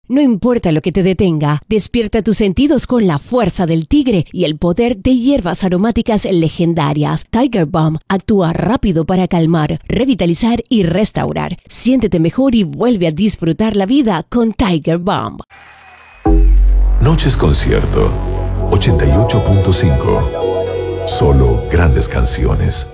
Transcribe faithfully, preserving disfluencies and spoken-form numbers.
No importa lo que te detenga, despierta tus sentidos con la fuerza del tigre y el poder de hierbas aromáticas legendarias. Tiger Balm actúa rápido para calmar, revitalizar y restaurar. Siéntete mejor y vuelve a disfrutar la vida con Tiger Balm. Noches Concierto ochenta y ocho punto cinco. Solo grandes canciones.